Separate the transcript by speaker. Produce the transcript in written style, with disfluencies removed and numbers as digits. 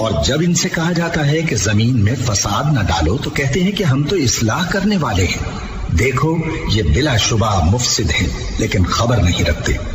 Speaker 1: और जब इनसे कहा जाता है कि जमीन में फसाद न डालो तो कहते हैं कि हम तो इस्लाह करने वाले हैं। देखो ये बिलाशुबा मुफसिद हैं लेकिन खबर नहीं रखते।